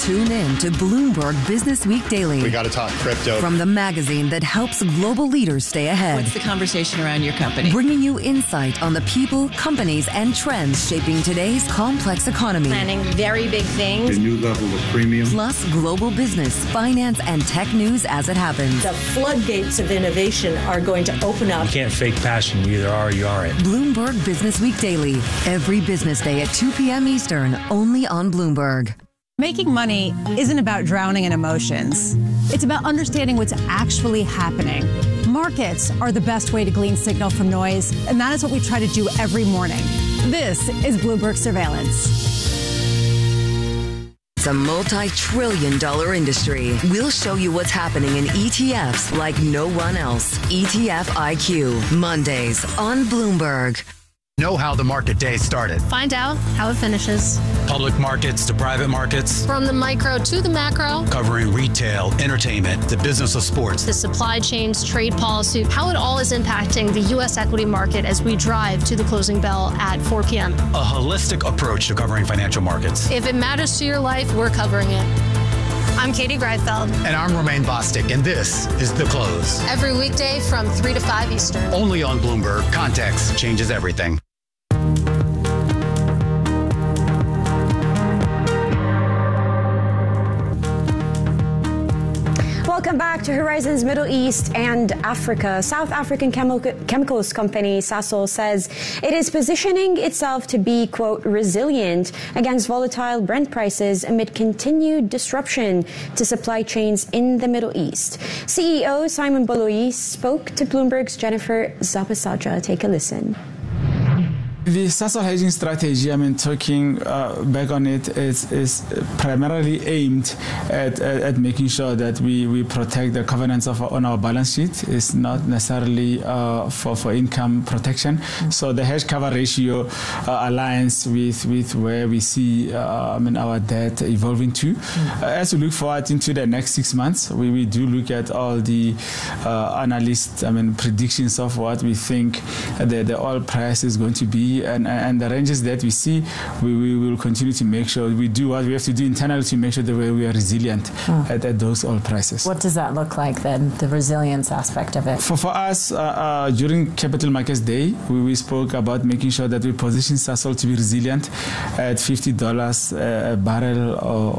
Tune in to Bloomberg Business Week Daily. We got to talk crypto. From the magazine that helps global leaders stay ahead. What's the conversation around your company? Bringing you insight on the people, companies, and trends shaping today's complex economy. Planning very big things. A new level of premium. Plus global business, finance, and tech news as it happens. The floodgates of innovation are going to open up. You can't fake passion. You either are or you aren't. Bloomberg Business Week Daily. Every business day at 2 p.m. Eastern, only on Bloomberg. Making money isn't about drowning in emotions. It's about understanding what's actually happening. Markets are the best way to glean signal from noise, and that is what we try to do every morning. This is Bloomberg Surveillance. It's a multi-trillion-dollar industry. We'll show you what's happening in ETFs like no one else. ETF IQ, Mondays on Bloomberg. Know how the market day started. Find out how it finishes. Public markets to private markets. From the micro to the macro. Covering retail, entertainment, the business of sports. The supply chains, trade policy, how it all is impacting the U.S. equity market as we drive to the closing bell at 4 p.m. A holistic approach to covering financial markets. If it matters to your life, we're covering it. I'm Katie Greifeld. And I'm Romaine Bostic, and this is The Close. Every weekday from 3 to 5 Eastern. Only on Bloomberg. Context changes everything. Welcome back to Horizons Middle East and Africa. South African chemicals company Sasol says it is positioning itself to be, quote, resilient against volatile Brent prices amid continued disruption to supply chains in the Middle East. CEO Simon Baloyi spoke to Bloomberg's Jennifer Zabasadra. Take a listen. The Sasol hedging strategy, talking back on it, is primarily aimed at making sure that we protect the covenants on our balance sheet. It's not necessarily for income protection. So the hedge cover ratio aligns with where we see our debt evolving to. As we look forward into the next 6 months, we do look at all the analysts' predictions of what we think the oil price is going to be. And the ranges that we see, we will continue to make sure we do what we have to do internally to make sure that we are resilient at those oil prices. What does that look like then, the resilience aspect of it? For us, during Capital Markets Day, we spoke about making sure that we position Sasol to be resilient at $50 a barrel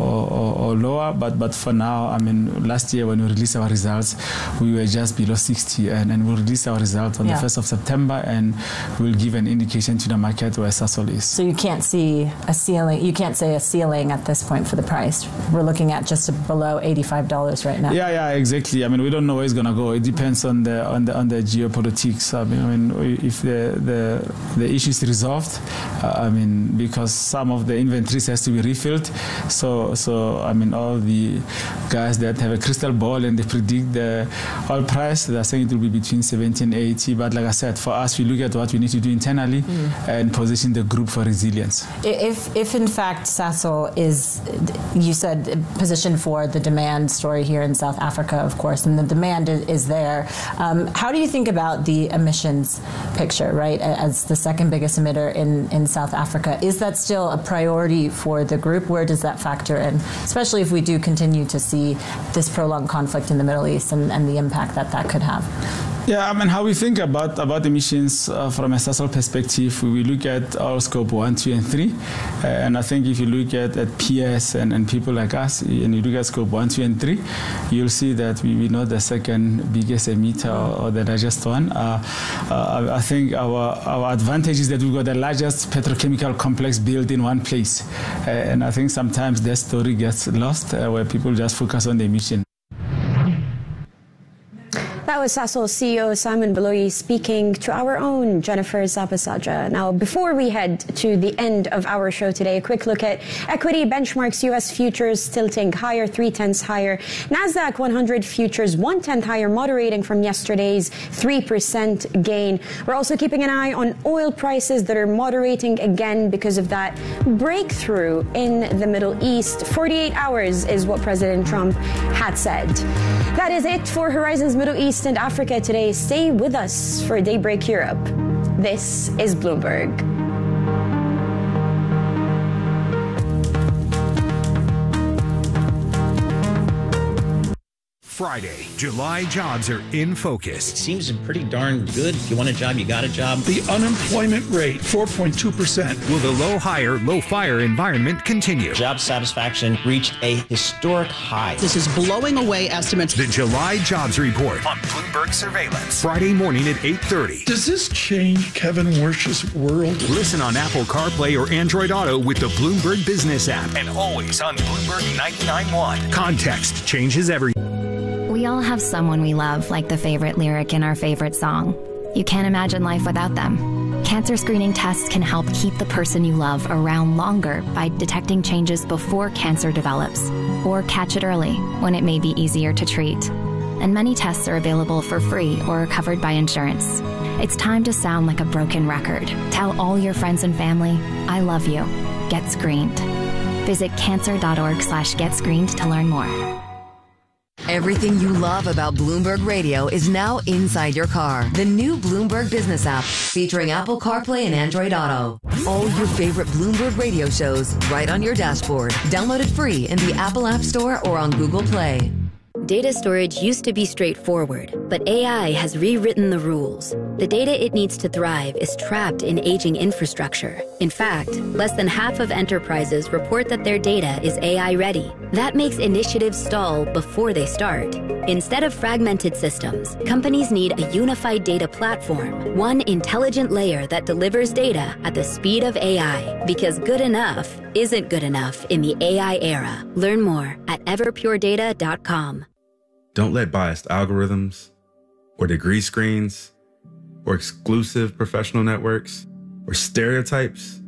or lower. But for now, last year when we released our results, we were just below 60, and we'll release our results on the 1st of September, and we'll give an indication to the market where Sasol is. So you can't see a ceiling. You can't say a ceiling at this point for the price. We're looking at just below $85 right now. Yeah, exactly. We don't know where it's going to go. It depends on the geopolitics. If the issue is resolved, because some of the inventories has to be refilled. So all the guys that have a crystal ball and they predict the oil price, they're saying it will be between 70 and 80. But like I said, for us, we look at what we need to do internally and position the group for resilience. If in fact Sasol is, you said, positioned for the demand story here in South Africa, of course, and the demand is there. How do you think about the emissions picture, right, as the second biggest emitter in South Africa? Is that still a priority for the group? Where does that factor in, especially if we do continue to see this prolonged conflict in the Middle East and the impact that could have? Yeah, how we think about emissions from a Sasol perspective, we look at our scope 1, 2, and 3. And I think if you look at PS and people like us, and you look at scope 1, 2, and 3, you'll see that we're not the second biggest emitter or the largest one. I think our advantage is that we've got the largest petrochemical complex built in one place. And I think sometimes that story gets lost where people just focus on the emission. That was Sasol CEO Simon Baloyi speaking to our own Jennifer Zabasadra. Now, before we head to the end of our show today, a quick look at equity benchmarks. U.S. futures tilting higher, 0.3 higher. NASDAQ 100 futures 0.1 higher, moderating from yesterday's 3% gain. We're also keeping an eye on oil prices that are moderating again because of that breakthrough in the Middle East. 48 hours is what President Trump had said. That is it for Horizons Middle East and Africa today. Stay with us for Daybreak Europe. This is Bloomberg. Friday, July jobs are in focus. It seems pretty darn good. If you want a job, you got a job. The unemployment rate, 4.2%. Will the low hire, low fire environment continue? Job satisfaction reached a historic high. This is blowing away estimates. The July jobs report on Bloomberg Surveillance. Friday morning at 8:30. Does this change Kevin Wersch's world? Listen on Apple CarPlay or Android Auto with the Bloomberg Business app. And always on Bloomberg 99.1. Context changes everything. We all have someone we love, like the favorite lyric in our favorite song. You can't imagine life without them. Cancer screening tests can help keep the person you love around longer by detecting changes before cancer develops, or catch it early when it may be easier to treat. And many tests are available for free or are covered by insurance. It's time to sound like a broken record. Tell all your friends and family, I love you. Get screened. Visit cancer.org/getscreened to learn more. Everything you love about Bloomberg Radio is now inside your car. The new Bloomberg Business app, featuring Apple CarPlay and Android Auto. All your favorite Bloomberg Radio shows right on your dashboard. Download it free in the Apple App Store or on Google Play. Data storage used to be straightforward, but AI has rewritten the rules. The data it needs to thrive is trapped in aging infrastructure. In fact, less than half of enterprises report that their data is AI ready. That makes initiatives stall before they start. Instead of fragmented systems, companies need a unified data platform, one intelligent layer that delivers data at the speed of AI. Because good enough isn't good enough in the AI era. Learn more at everpuredata.com. Don't let biased algorithms or degree screens or exclusive professional networks or stereotypes.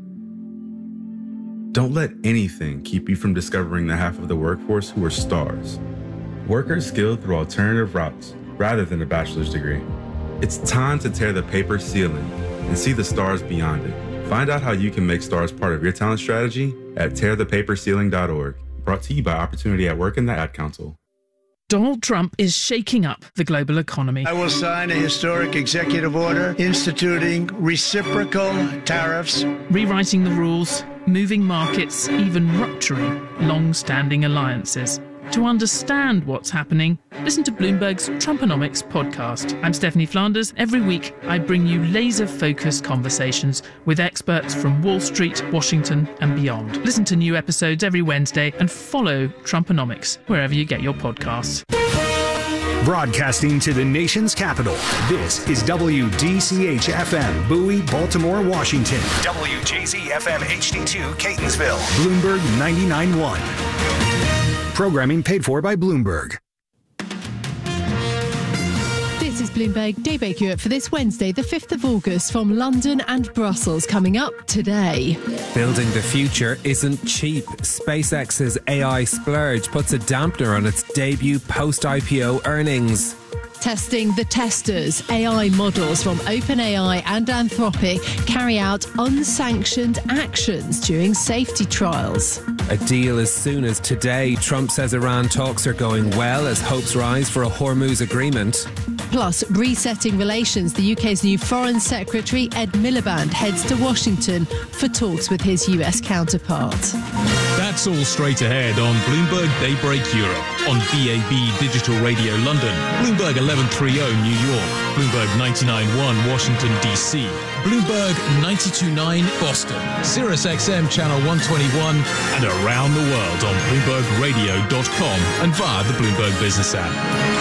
Don't let anything keep you from discovering the half of the workforce who are stars. Workers skilled through alternative routes rather than a bachelor's degree. It's time to tear the paper ceiling and see the stars beyond it. Find out how you can make stars part of your talent strategy at tearthepaperceiling.org. Brought to you by Opportunity at Work and the Ad Council. Donald Trump is shaking up the global economy. I will sign a historic executive order instituting reciprocal tariffs, rewriting the rules, moving markets, even rupturing long-standing alliances. To understand what's happening, listen to Bloomberg's Trumponomics podcast. I'm Stephanie Flanders. Every week, I bring you laser-focused conversations with experts from Wall Street, Washington, and beyond. Listen to new episodes every Wednesday and follow Trumponomics wherever you get your podcasts. Broadcasting to the nation's capital, this is WDCH-FM, Bowie, Baltimore, Washington. WJZ-FM HD2, Catonsville. Bloomberg 99.1. Programming paid for by Bloomberg. This is Bloomberg Daybreak Europe for this Wednesday, the 5th of August, from London and Brussels, coming up today. Building the future isn't cheap. SpaceX's AI splurge puts a dampener on its debut post-IPO earnings. Testing the testers. AI models from OpenAI and Anthropic carry out unsanctioned actions during safety trials. A deal as soon as today. Trump says Iran talks are going well as hopes rise for a Hormuz agreement. Plus, resetting relations. The UK's new Foreign Secretary, Ed Miliband, heads to Washington for talks with his US counterpart. That's all straight ahead on Bloomberg Daybreak Europe, on DAB Digital Radio London, Bloomberg 1130 New York, Bloomberg 99.1 Washington, D.C., Bloomberg 92.9 Boston, Sirius XM Channel 121, and around the world on BloombergRadio.com and via the Bloomberg Business app.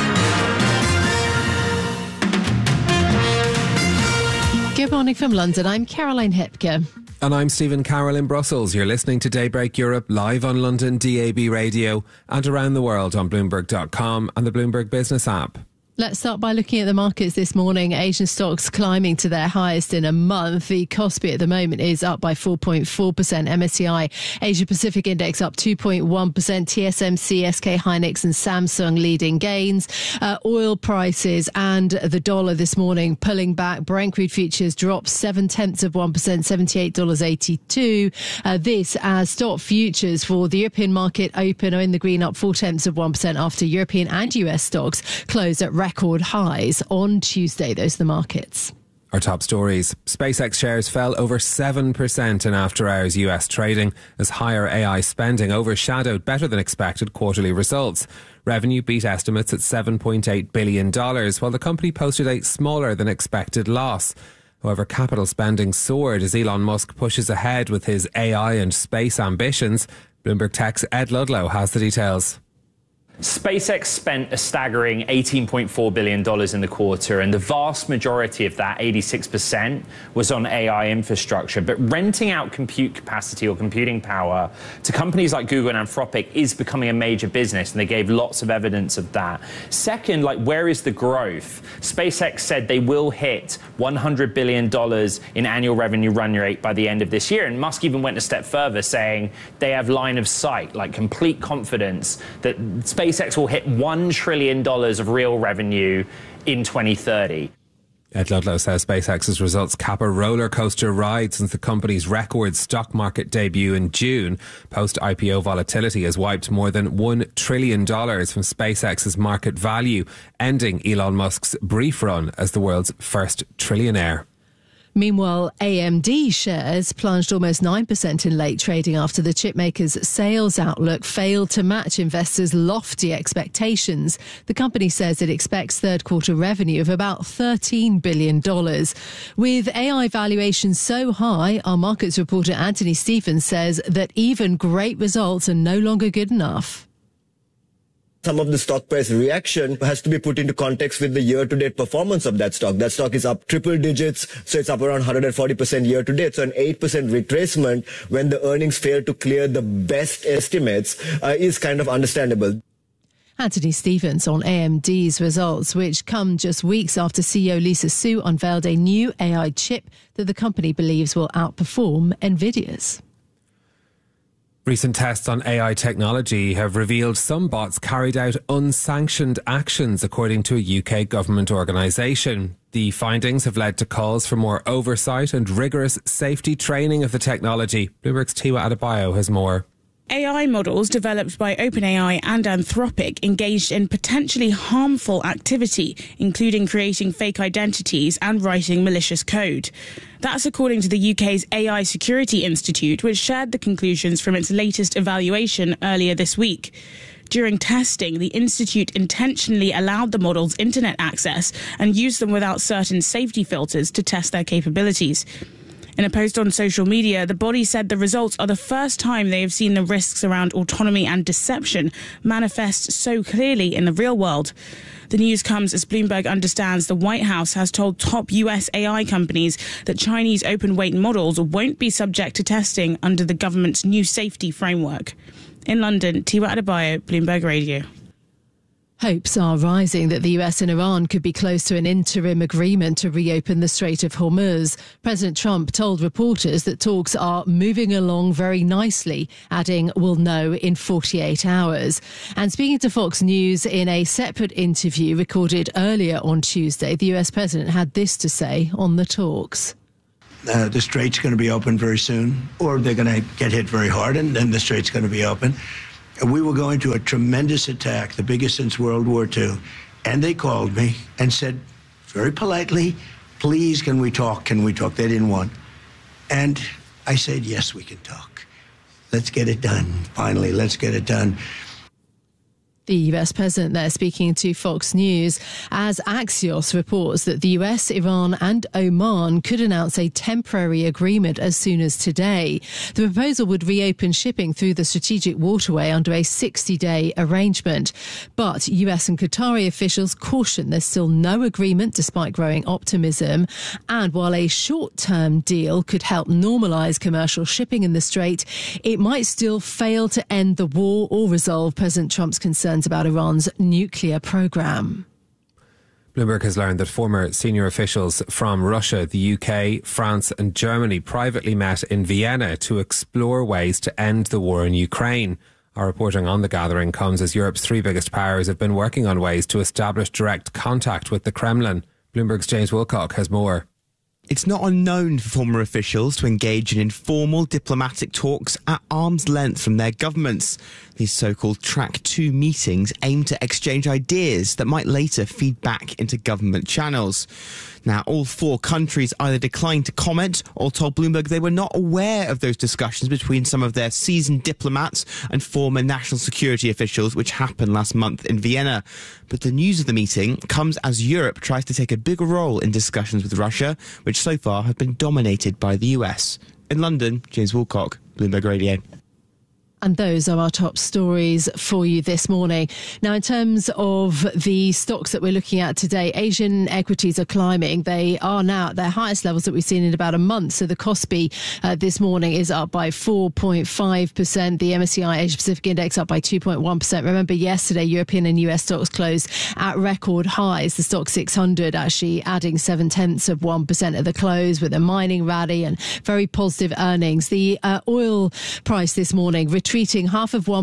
Good morning from London. I'm Caroline Hepker. And I'm Stephen Carroll in Brussels. You're listening to Daybreak Europe live on London DAB Radio and around the world on Bloomberg.com and the Bloomberg Business app. Let's start by looking at the markets this morning. Asian stocks climbing to their highest in a month. The Kospi at the moment is up by 4.4%. MSCI Asia Pacific Index up 2.1%. TSMC, SK Hynix and Samsung leading gains. Oil prices and the dollar this morning pulling back. Brent crude futures dropped 0.7%, $78.82. This as stock futures for the European market open are in the green, up 0.4% after European and US stocks closed at record highs on Tuesday. Those are the markets. Our top stories. SpaceX shares fell over 7% in after-hours US trading as higher AI spending overshadowed better than expected quarterly results. Revenue beat estimates at $7.8 billion, while the company posted a smaller than expected loss. However, capital spending soared as Elon Musk pushes ahead with his AI and space ambitions. Bloomberg Tech's Ed Ludlow has the details. SpaceX spent a staggering $18.4 billion in the quarter, and the vast majority of that, 86%, was on AI infrastructure. But renting out compute capacity or computing power to companies like Google and Anthropic is becoming a major business, and they gave lots of evidence of that. Second, where is the growth? SpaceX said they will hit $100 billion in annual revenue run rate by the end of this year, and Musk even went a step further, saying they have line of sight, complete confidence that SpaceX will hit $1 trillion of real revenue in 2030. Ed Ludlow says SpaceX's results cap a roller coaster ride since the company's record stock market debut in June. Post-IPO volatility has wiped more than $1 trillion from SpaceX's market value, ending Elon Musk's brief run as the world's first trillionaire. Meanwhile, AMD shares plunged almost 9% in late trading after the chipmaker's sales outlook failed to match investors' lofty expectations. The company says it expects third quarter revenue of about $13 billion. With AI valuations so high, our markets reporter Anthony Stephens says that even great results are no longer good enough. Some of the stock price reaction has to be put into context with the year-to-date performance of that stock. That stock is up triple digits, so it's up around 140% year-to-date. So an 8% retracement when the earnings fail to clear the best estimates is kind of understandable. Anthony Stephens on AMD's results, which come just weeks after CEO Lisa Su unveiled a new AI chip that the company believes will outperform NVIDIA's. Recent tests on AI technology have revealed some bots carried out unsanctioned actions, according to a UK government organisation. The findings have led to calls for more oversight and rigorous safety training of the technology. Bloomberg's Tiwa Adebayo has more. AI models developed by OpenAI and Anthropic engaged in potentially harmful activity, including creating fake identities and writing malicious code. That's according to the UK's AI Security Institute, which shared the conclusions from its latest evaluation earlier this week. During testing, the institute intentionally allowed the models internet access and used them without certain safety filters to test their capabilities. In a post on social media, the body said the results are the first time they have seen the risks around autonomy and deception manifest so clearly in the real world. The news comes as Bloomberg understands the White House has told top US AI companies that Chinese open-weight models won't be subject to testing under the government's new safety framework. In London, Tiwa Adebayo, Bloomberg Radio. Hopes are rising that the US and Iran could be close to an interim agreement to reopen the Strait of Hormuz. President Trump told reporters that talks are moving along very nicely, adding, "We'll know in 48 hours. And speaking to Fox News in a separate interview recorded earlier on Tuesday, the US president had this to say on the talks. The Strait's going to be open very soon, or they're going to get hit very hard, and then the Strait's going to be open. We were going to a tremendous attack, the biggest since World War II. And they called me and said, very politely, please, can we talk? Can we talk? They didn't want. And I said, yes, we can talk. Let's get it done. Finally, let's get it done. The US president there speaking to Fox News as Axios reports that the US, Iran and Oman could announce a temporary agreement as soon as today. The proposal would reopen shipping through the strategic waterway under a 60-day arrangement. But US and Qatari officials caution there's still no agreement despite growing optimism. And while a short-term deal could help normalise commercial shipping in the Strait, it might still fail to end the war or resolve President Trump's concerns about Iran's nuclear program. Bloomberg has learned that former senior officials from Russia, the UK, France and Germany privately met in Vienna to explore ways to end the war in Ukraine. Our reporting on the gathering comes as Europe's three biggest powers have been working on ways to establish direct contact with the Kremlin. Bloomberg's James Wilcock has more. It's not unknown for former officials to engage in informal diplomatic talks at arm's length from their governments. These so-called Track 2 meetings aim to exchange ideas that might later feed back into government channels. Now, all four countries either declined to comment or told Bloomberg they were not aware of those discussions between some of their seasoned diplomats and former national security officials, which happened last month in Vienna. But the news of the meeting comes as Europe tries to take a bigger role in discussions with Russia, which so far have been dominated by the US. In London, James Woolcock, Bloomberg Radio. And those are our top stories for you this morning. Now, in terms of the stocks that we're looking at today, Asian equities are climbing. They are now at their highest levels that we've seen in about a month. So the Kospi this morning is up by 4.5%. The MSCI Asia Pacific Index up by 2.1%. Remember, yesterday, European and US stocks closed at record highs. The Stoxx 600 actually adding 0.7% at the close with a mining rally and very positive earnings. The oil price this morning retreating 0.5%,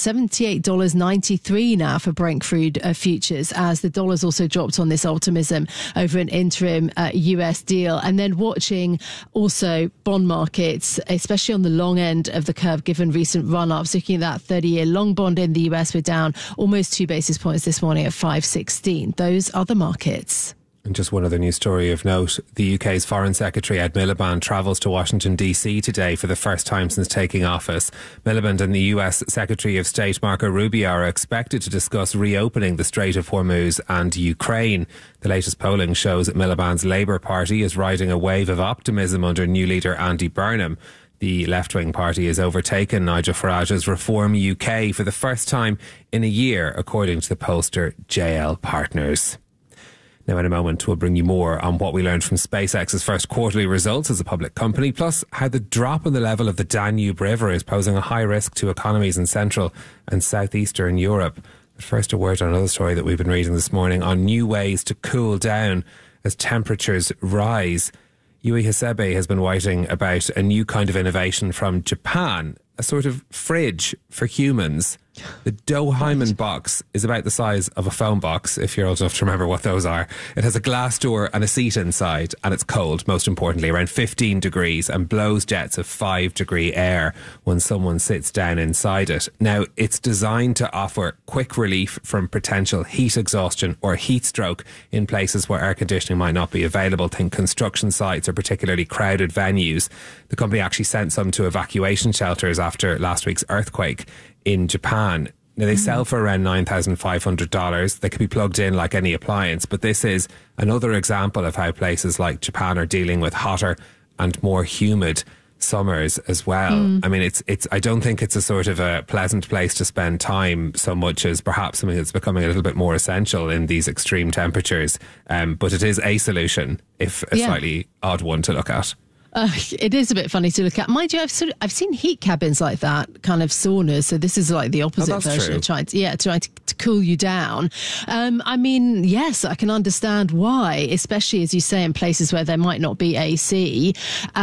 $78.93 now for Brent crude futures, as the dollar's also dropped on this optimism over an interim US deal. And then watching also bond markets, especially on the long end of the curve, given recent run-ups. Looking at that 30-year long bond in the US, we're down almost 2 basis points this morning at 5.16. Those are the markets. And just one other news story of note. The UK's Foreign Secretary Ed Miliband travels to Washington DC today for the first time since taking office. Miliband and the US Secretary of State Marco Rubio are expected to discuss reopening the Strait of Hormuz and Ukraine. The latest polling shows that Miliband's Labour Party is riding a wave of optimism under new leader Andy Burnham. The left-wing party has overtaken Nigel Farage's Reform UK for the first time in a year, according to the pollster JL Partners. Now, in a moment, we'll bring you more on what we learned from SpaceX's first quarterly results as a public company, plus how the drop in the level of the Danube River is posing a high risk to economies in Central and Southeastern Europe. But first, a word on another story that we've been reading this morning on new ways to cool down as temperatures rise. Yui Hasebe has been writing about a new kind of innovation from Japan, a sort of fridge for humans. The Dohyman box is about the size of a phone box, if you're old enough to remember what those are. It has a glass door and a seat inside, and it's cold, most importantly, around 15 degrees, and blows jets of 5-degree air when someone sits down inside it. Now, it's designed to offer quick relief from potential heat exhaustion or heat stroke in places where air conditioning might not be available. Think construction sites or particularly crowded venues. The company actually sent some to evacuation shelters after last week's earthquake in Japan. Now, they sell for around $9,500. They can be plugged in like any appliance, but this is another example of how places like Japan are dealing with hotter and more humid summers as well. I mean, it's. I don't think it's a sort of a pleasant place to spend time so much as perhaps something that's becoming a little bit more essential in these extreme temperatures. But it is a solution, if a slightly odd one to look at. It is a bit funny to look at. Mind you, I've seen heat cabins like that, kind of saunas. So this is like the opposite version of trying to cool you down. I mean, yes, I can understand why, especially as you say in places where there might not be AC,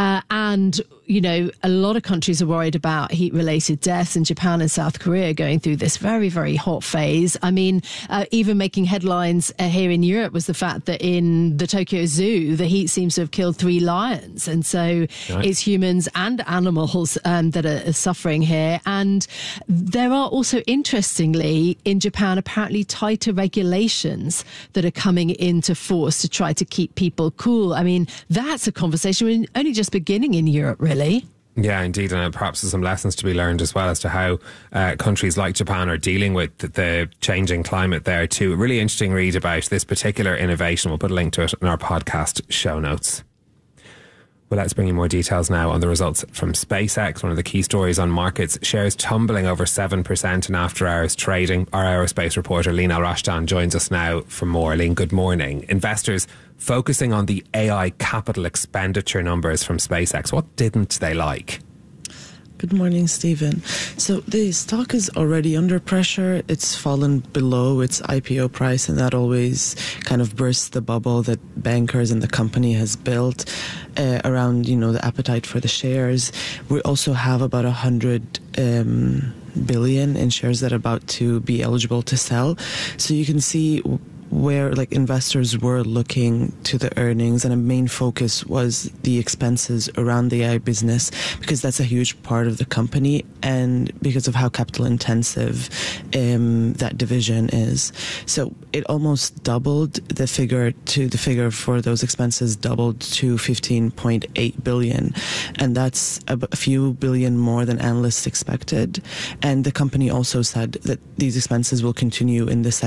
and you know, a lot of countries are worried about heat-related deaths, in Japan and South Korea going through this very, very hot phase. I mean, even making headlines here in Europe was the fact that in the Tokyo Zoo, the heat seems to have killed 3 lions. And so it's humans and animals that are suffering here. And there are also, interestingly, in Japan, apparently tighter regulations that are coming into force to try to keep people cool. I mean, that's a conversation we're only just beginning in Europe, really. Yeah, indeed, and perhaps there's some lessons to be learned as well as to how countries like Japan are dealing with the changing climate there too. A really interesting read about this particular innovation. We'll put a link to it in our podcast show notes. Well, let's bring you more details now on the results from SpaceX, one of the key stories on markets. Shares tumbling over 7% in after-hours trading. Our aerospace reporter, Leen Al-Rashdan, joins us now for more. Leen, good morning. Investors focusing on the AI capital expenditure numbers from SpaceX. What didn't they like? Good morning, Stephen. So the stock is already under pressure. It's fallen below its IPO price, and that always kind of bursts the bubble that bankers and the company has built around, you know, the appetite for the shares. We also have about 100 billion in shares that are about to be eligible to sell. So you can see where like investors were looking to the earnings, and a main focus was the expenses around the AI business, because that's a huge part of the company and because of how capital intensive that division is. So it almost doubled the figure for those expenses, doubled to 15.8 billion, and that's a few billion more than analysts expected. And the company also said that these expenses will continue in the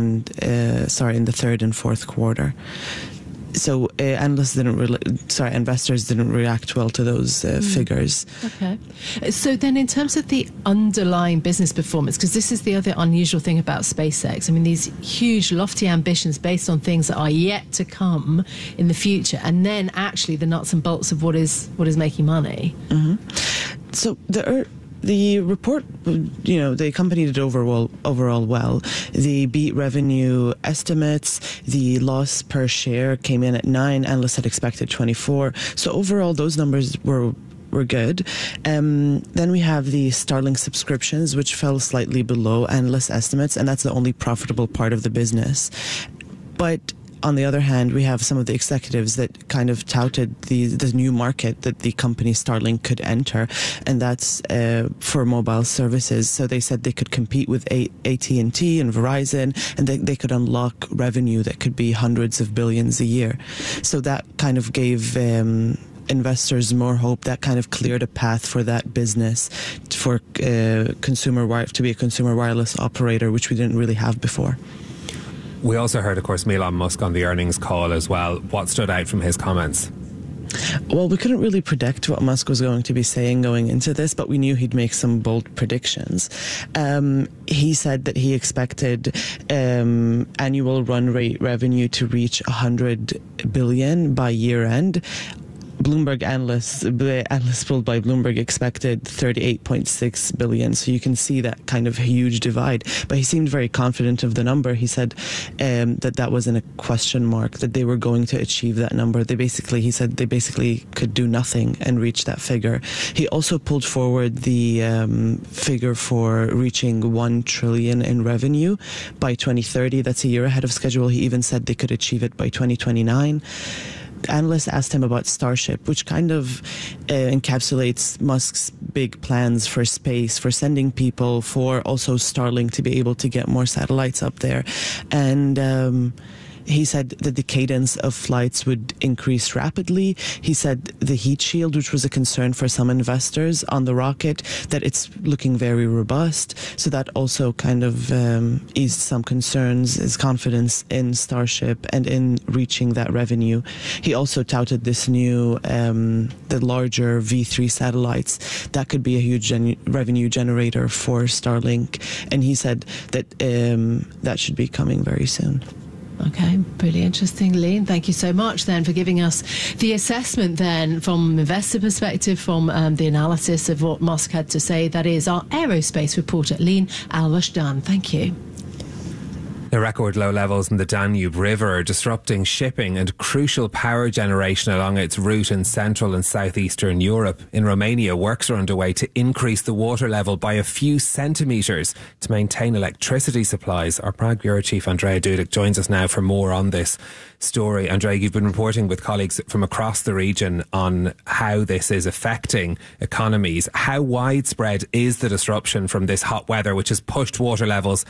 in the third and fourth quarter. So investors didn't react well to those figures. Okay. So then in terms of the underlying business performance, because this is the other unusual thing about SpaceX, I mean, these huge lofty ambitions based on things that are yet to come in the future, and then actually the nuts and bolts of what is making money. Mm-hmm. So the report, the company did overall well. They beat revenue estimates. The loss per share came in at 9. Analysts had expected 24. So overall, those numbers were good. Then we have the Starlink subscriptions, which fell slightly below analyst estimates, and that's the only profitable part of the business. But on the other hand, we have some of the executives that kind of touted the new market that the company Starlink could enter, and that's for mobile services. So they said they could compete with AT&T and Verizon, and they could unlock revenue that could be hundreds of billions a year. So that kind of gave investors more hope. That kind of cleared a path for that business for to be a consumer wireless operator, which we didn't really have before. We also heard, of course, Elon Musk on the earnings call as well. What stood out from his comments? Well, we couldn't really predict what Musk was going to be saying going into this, but we knew he'd make some bold predictions. He said that he expected annual run rate revenue to reach 100 billion by year end. Bloomberg analysts pulled by Bloomberg expected 38.6 billion. So you can see that kind of huge divide. But he seemed very confident of the number. He said that wasn't a question mark, that they were going to achieve that number. He said they basically could do nothing and reach that figure. He also pulled forward the figure for reaching 1 trillion in revenue by 2030. That's a year ahead of schedule. He even said they could achieve it by 2029. Analysts asked him about Starship, which kind of encapsulates Musk's big plans for space, for sending people, for also Starlink to be able to get more satellites up there. And he said that the cadence of flights would increase rapidly. He said the heat shield, which was a concern for some investors on the rocket, that it's looking very robust. So that also kind of eased some concerns, his confidence in Starship and in reaching that revenue. He also touted this new, the larger V3 satellites. That could be a huge revenue generator for Starlink. And he said that that should be coming very soon. Okay, really interesting. Lean, thank you so much then for giving us the assessment then from investor perspective, from the analysis of what Musk had to say. That is our aerospace reporter, Lean Al-Washdan. Thank you. The record low levels in the Danube River are disrupting shipping and crucial power generation along its route in Central and Southeastern Europe. In Romania, works are underway to increase the water level by a few centimetres to maintain electricity supplies. Our Prague Bureau Chief Andrea Dudek joins us now for more on this story. Andrea, you've been reporting with colleagues from across the region on how this is affecting economies. How widespread is the disruption from this hot weather, which has pushed water levels